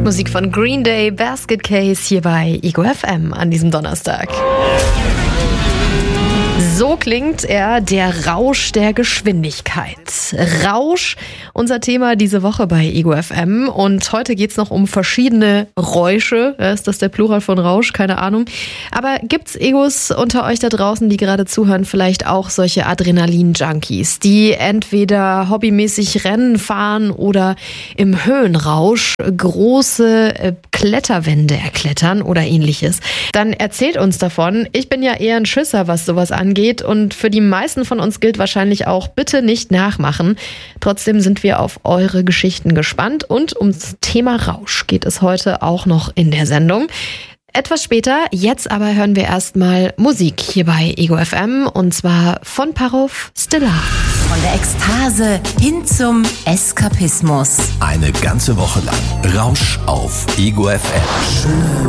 Musik von Green Day, Basket Case hier bei Ego FM an diesem Donnerstag. So klingt er, der Rausch der Geschwindigkeit. Rausch, unser Thema diese Woche bei Ego FM. Und heute geht's noch um verschiedene Räusche. Ist das der Plural von Rausch? Keine Ahnung. Aber gibt's Egos unter euch da draußen, die gerade zuhören, vielleicht auch solche Adrenalin-Junkies, die entweder hobbymäßig Rennen fahren oder im Höhenrausch große Kletterwände erklettern oder ähnliches? Dann erzählt uns davon. Ich bin ja eher ein Schisser, was sowas angeht. Und für die meisten von uns gilt wahrscheinlich auch, bitte nicht nachmachen. Trotzdem sind wir auf eure Geschichten gespannt. Und ums Thema Rausch geht es heute auch noch in der Sendung. Etwas später, jetzt aber hören wir erstmal Musik hier bei Ego FM. Und zwar von Parov, Stella. Von der Ekstase hin zum Eskapismus. Eine ganze Woche lang Rausch auf Ego FM.